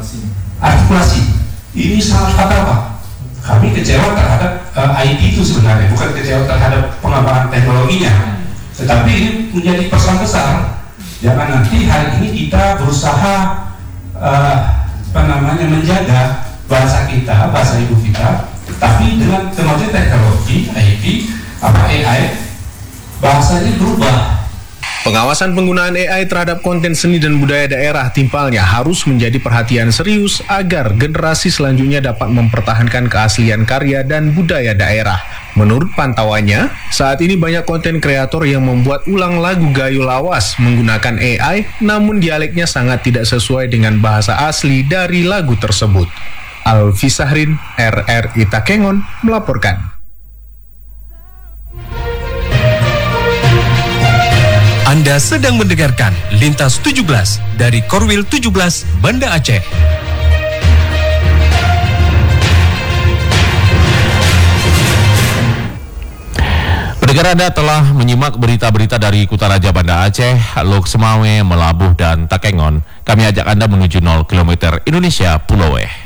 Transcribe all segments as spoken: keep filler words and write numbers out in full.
artikulasi. Ini salah fatal, Pak. Kami kecewa terhadap uh, I T itu sebenarnya, bukan kecewa terhadap pengembangan teknologinya, tetapi ini menjadi persoalan besar. Jangan nanti hari ini kita berusaha uh, apa namanya menjaga bahasa kita, bahasa ibu kita, tapi dengan kemajuan teknologi I T, apa A I, bahasanya berubah. Pengawasan penggunaan A I terhadap konten seni dan budaya daerah timpalnya harus menjadi perhatian serius agar generasi selanjutnya dapat mempertahankan keaslian karya dan budaya daerah. Menurut pantauannya, saat ini banyak konten kreator yang membuat ulang lagu Gayo Lawas menggunakan A I, namun dialeknya sangat tidak sesuai dengan bahasa asli dari lagu tersebut. Alfi Sahrin, R R I Takengon, melaporkan. Anda sedang mendengarkan Lintas tujuh belas dari Korwil tujuh belas Banda Aceh. Pendengar, Anda telah menyimak berita-berita dari Kutaraja Banda Aceh, Lok Semawe, Melabuh, dan Takengon. Kami ajak Anda menuju nol kilometer Indonesia Pulau Eh.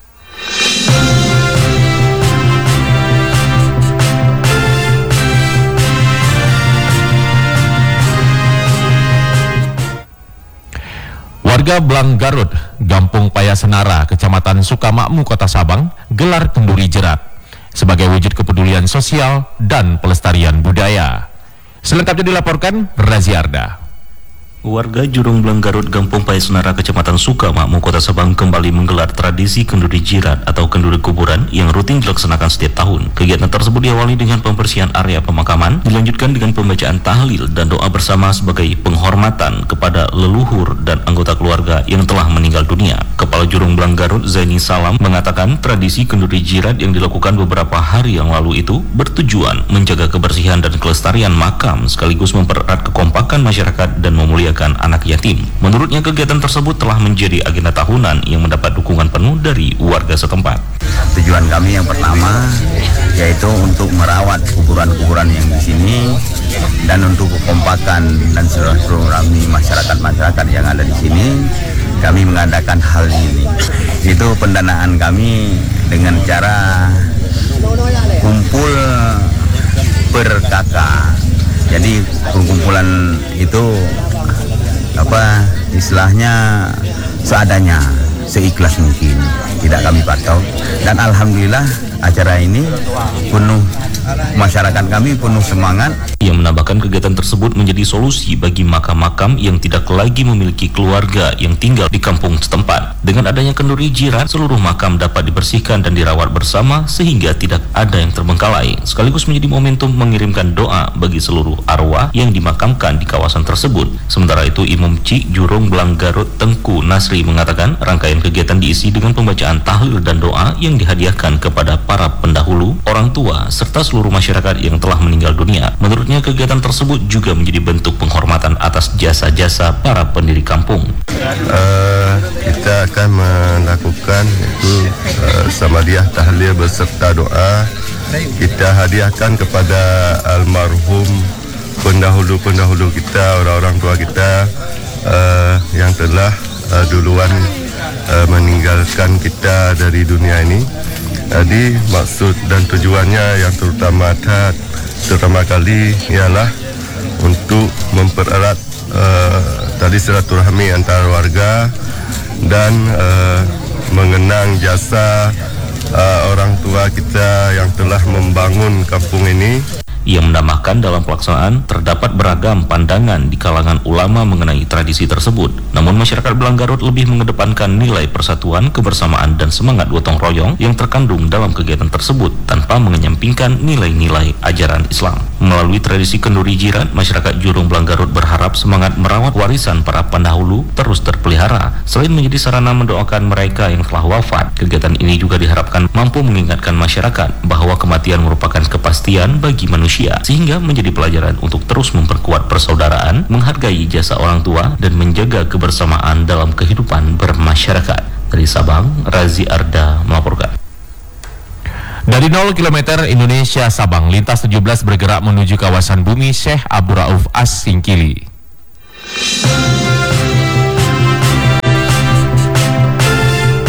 Warga Blang Garut, Gampung Payasenara, Kecamatan Sukamakmu, Kota Sabang, gelar kenduri jerat sebagai wujud kepedulian sosial dan pelestarian budaya. Selengkapnya dilaporkan Raziarda. Warga Jurung Blang Garut, Gampung Payasenara, Kecamatan Sukamakmu, Kota Sabang kembali menggelar tradisi kenduri jirat atau kenduri kuburan yang rutin dilaksanakan setiap tahun. Kegiatan tersebut diawali dengan pembersihan area pemakaman, dilanjutkan dengan pembacaan tahlil dan doa bersama sebagai penghormatan kepada leluhur dan anggota keluarga yang telah meninggal dunia. Kepala Jurung Blang Garut, Zaini Salam, mengatakan tradisi kenduri jirat yang dilakukan beberapa hari yang lalu itu bertujuan menjaga kebersihan dan kelestarian makam sekaligus mempererat kekompakan masyarakat dan memuliakan anak yatim. Menurutnya, kegiatan tersebut telah menjadi agenda tahunan yang mendapat dukungan penuh dari warga setempat. Tujuan kami yang pertama yaitu untuk merawat kuburan-kuburan yang di sini dan untuk kekompakan dan silaturahmi masyarakat-masyarakat yang ada di sini. Kami mengadakan hal ini. Itu pendanaan kami dengan cara kumpul per kakak. Jadi perkumpulan itu apa istilahnya seadanya, seikhlas mungkin, tidak kami patok. Dan alhamdulillah acara ini penuh, masyarakat kami penuh semangat. Ia menambahkan kegiatan tersebut menjadi solusi bagi makam-makam yang tidak lagi memiliki keluarga yang tinggal di kampung setempat. Dengan adanya kenduri jirat, seluruh makam dapat dibersihkan dan dirawat bersama sehingga tidak ada yang terbengkalai, sekaligus menjadi momentum mengirimkan doa bagi seluruh arwah yang dimakamkan di kawasan tersebut. Sementara itu, Imam Cik Jurung Blang Garut Tengku Nasri mengatakan rangkaian kegiatan diisi dengan pembacaan tahlil dan doa yang dihadiahkan kepada para pendahulu, orang tua, serta seluruh masyarakat yang telah meninggal dunia. Menurutnya, kegiatan tersebut juga menjadi bentuk penghormatan atas jasa-jasa para pendiri kampung. Uh, kita akan melakukan itu uh, samadiyah tahlil beserta doa. Kita hadiahkan kepada almarhum pendahulu-pendahulu kita, orang-orang tua kita uh, yang telah uh, duluan uh, meninggalkan kita dari dunia ini. Jadi maksud dan tujuannya yang terutama terutama kali ialah untuk mempererat uh, tadi silaturahmi antara warga dan uh, mengenang jasa uh, orang tua kita yang telah membangun kampung ini. Ia menambahkan dalam pelaksanaan terdapat beragam pandangan di kalangan ulama mengenai tradisi tersebut. Namun masyarakat Blang Garut lebih mengedepankan nilai persatuan, kebersamaan, dan semangat gotong royong yang terkandung dalam kegiatan tersebut tanpa mengenyampingkan nilai-nilai ajaran Islam. Melalui tradisi kenduri jirat, masyarakat Jurung Blang Garut berharap semangat merawat warisan para pendahulu terus terpelihara. Selain menjadi sarana mendoakan mereka yang telah wafat, kegiatan ini juga diharapkan mampu mengingatkan masyarakat bahwa kematian merupakan kepastian bagi manusia, sehingga menjadi pelajaran untuk terus memperkuat persaudaraan, menghargai jasa orang tua, dan menjaga kebersamaan dalam kehidupan bermasyarakat. Dari Sabang, Razi Arda melaporkan. Dari nol kilometer Indonesia Sabang, Lintas tujuh belas bergerak menuju kawasan bumi Syekh Abu Rauf As-Singkili.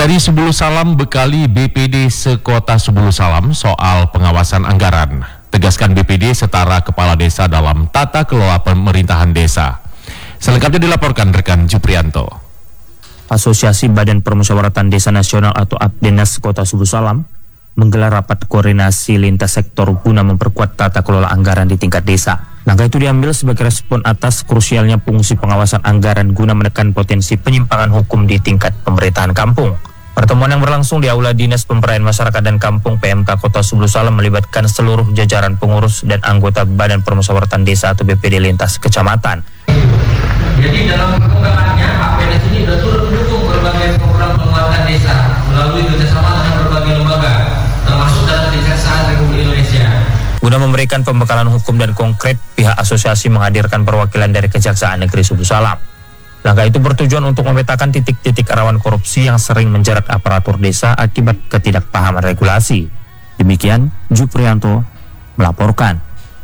Dari Sebulu Salam bekali B P D Sekota Sebulu Salam soal pengawasan anggaran. Tegaskan B P D setara kepala desa dalam tata kelola pemerintahan desa. Selengkapnya dilaporkan rekan Juprianto. Asosiasi Badan Permusyawaratan Desa Nasional atau APDENAS Kota Sebulu Salam menggelar rapat koordinasi lintas sektor guna memperkuat tata kelola anggaran di tingkat desa. Langkah itu diambil sebagai respon atas krusialnya fungsi pengawasan anggaran guna menekan potensi penyimpangan hukum di tingkat pemerintahan kampung. Pertemuan yang berlangsung di Aula Dinas Pemberdayaan Masyarakat dan Kampung P M K Kota Sebulu Salam melibatkan seluruh jajaran pengurus dan anggota Badan Permusyawaratan Desa atau B P D lintas kecamatan. Jadi dalam perkembangannya APDENAS ini sudah turut mendukung berbagai program penguatan desa melalui kerjasama dengan berbagai lembaga, termasuk dalam Kejaksaan Republik Indonesia. Guna memberikan pembekalan hukum dan konkret, pihak asosiasi menghadirkan perwakilan dari Kejaksaan Negeri Sebulu Salam. Langkah itu bertujuan untuk memetakan titik-titik rawan korupsi yang sering menjerat aparatur desa akibat ketidakpahaman regulasi. Demikian, Juprianto melaporkan.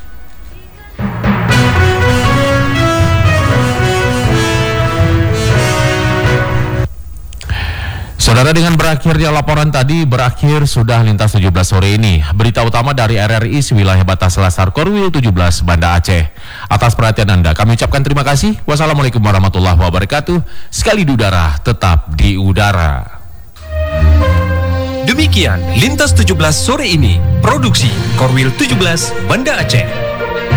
Saudara, dengan berakhirnya laporan tadi, berakhir sudah Lintas tujuh belas sore ini. Berita utama dari R R I wilayah batas Selasar Korwil tujuh belas Banda Aceh. Atas perhatian Anda, kami ucapkan terima kasih. Wassalamualaikum warahmatullahi wabarakatuh. Sekali di udara, tetap di udara. Demikian Lintas tujuh belas sore ini. Produksi Korwil tujuh belas Banda Aceh.